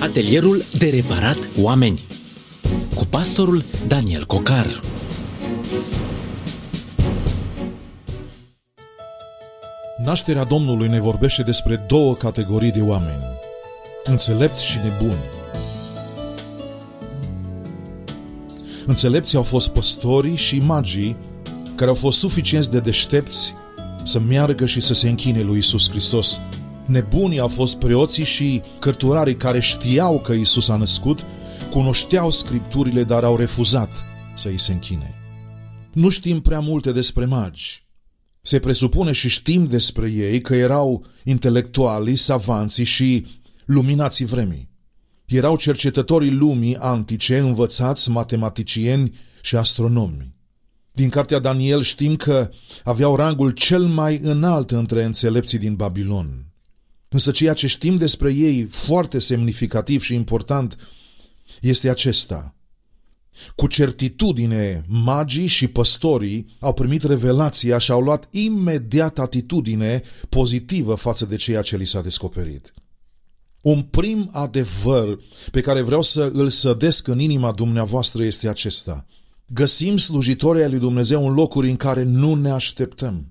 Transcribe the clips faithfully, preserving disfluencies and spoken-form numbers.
Atelierul de reparat oameni cu pastorul Daniel Cocar. Nașterea Domnului ne vorbește despre două categorii de oameni: înțelepți și nebuni. Înțelepții au fost păstorii și magii care au fost suficienți de deștepți să meargă și să se închine lui Iisus Hristos. Nebunii au fost preoții și cărturarii care știau că Iisus a născut, cunoșteau Scripturile, dar au refuzat să îi se închine. Nu știm prea multe despre magi. Se presupune și știm despre ei că erau intelectuali, savanții și luminații vremii. Erau cercetătorii lumii antice, învățați, matematicieni și astronomi. Din cartea Daniel știm că aveau rangul cel mai înalt între înțelepții din Babilon. Însă ceea ce știm despre ei, foarte semnificativ și important, este acesta: cu certitudine, magii și păstorii au primit revelația și au luat imediat atitudine pozitivă față de ceea ce li s-a descoperit. Un prim adevăr pe care vreau să îl sădesc în inima dumneavoastră este acesta: găsim slujitorii ai lui Dumnezeu în locuri în care nu ne așteptăm.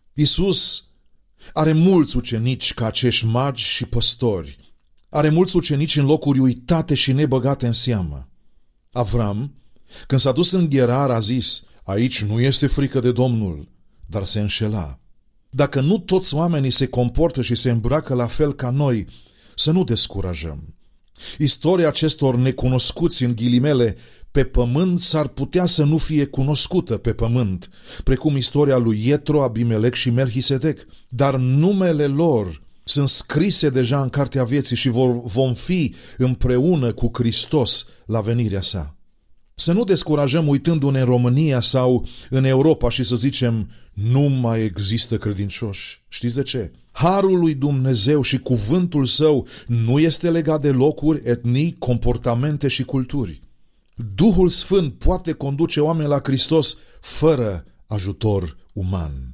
Iisus are mulți ucenici ca acești magi și păstori. Are mulți ucenici în locuri uitate și nebăgate în seamă. Avram, când s-a dus în Gherar, a zis: aici nu este frică de Domnul, dar se înșela. Dacă nu toți oamenii se comportă și se îmbracă la fel ca noi, să nu descurajăm. Istoria acestor necunoscuți, în ghilimele, pe pământ s-ar putea să nu fie cunoscută pe pământ, precum istoria lui Ietro, Abimelec și Melchisedec, dar numele lor sunt scrise deja în cartea vieții și vor, vom fi împreună cu Hristos la venirea sa. Să nu descurajăm uitându-ne în România sau în Europa și să zicem: nu mai există credincioși. Știți de ce? Harul lui Dumnezeu și cuvântul său nu este legat de locuri, etnii, comportamente și culturi. Duhul Sfânt poate conduce oameni la Hristos fără ajutor uman.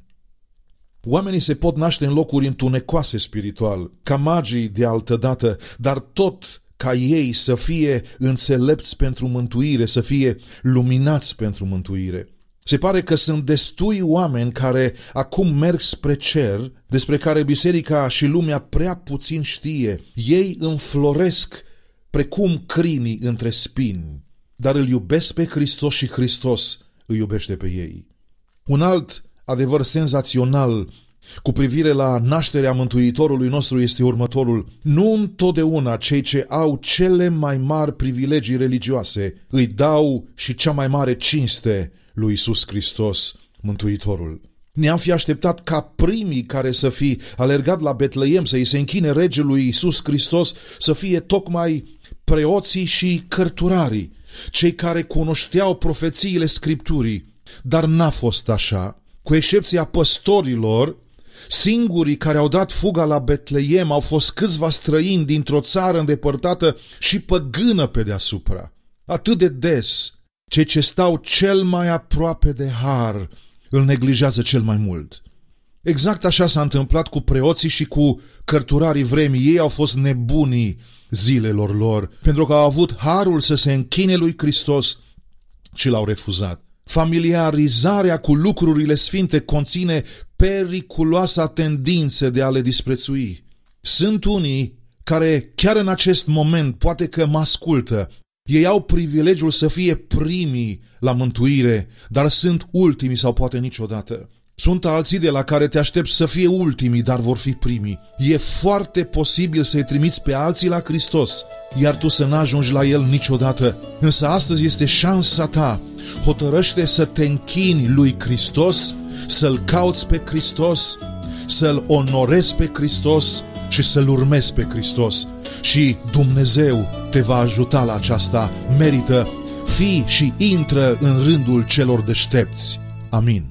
Oamenii se pot naște în locuri întunecoase spiritual, ca magii de altădată, dar tot ca ei să fie înțelepți pentru mântuire, să fie luminați pentru mântuire. Se pare că sunt destui oameni care acum merg spre cer, despre care biserica și lumea prea puțin știe. Ei înfloresc precum crinii între spini, dar îl iubesc pe Hristos și Hristos îi iubește pe ei. Un alt adevăr senzațional cu privire la nașterea Mântuitorului nostru este următorul: nu întotdeauna cei ce au cele mai mari privilegii religioase îi dau și cea mai mare cinste lui Iisus Hristos, Mântuitorul. Ne-am fi așteptat ca primii care să fi alergat la Betleem să îi se închine regelui Iisus Hristos să fie tocmai preoții și cărturarii, cei care cunoșteau profețiile Scripturii, dar n-a fost așa. Cu excepția păstorilor, singurii care au dat fuga la Betleem au fost câțiva străini dintr-o țară îndepărtată și păgână pe deasupra. Atât de des, cei ce stau cel mai aproape de har îl neglijează cel mai mult. Exact așa s-a întâmplat cu preoții și cu cărturarii vremii. Ei au fost nebunii zilelor lor, pentru că au avut harul să se închine lui Hristos și l-au refuzat. Familiarizarea cu lucrurile sfinte conține periculoasa tendință de a le disprețui. Sunt unii care chiar în acest moment poate că mă ascultă. Ei au privilegiul să fie primii la mântuire, dar sunt ultimii sau poate niciodată. Sunt alții de la care te aștepți să fie ultimii, dar vor fi primii. E foarte posibil să-i trimiți pe alții la Hristos, iar tu să n-ajungi la El niciodată. Însă astăzi este șansa ta. Hotărăște să te închini lui Hristos, să-L cauți pe Hristos, să-L onorezi pe Hristos și să-L urmezi pe Hristos. Și Dumnezeu te va ajuta la aceasta. Merită, fii și intră în rândul celor deștepți. Amin.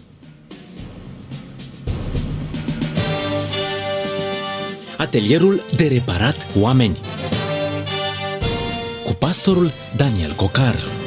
Atelierul de reparat oameni cu pastorul Daniel Cocar.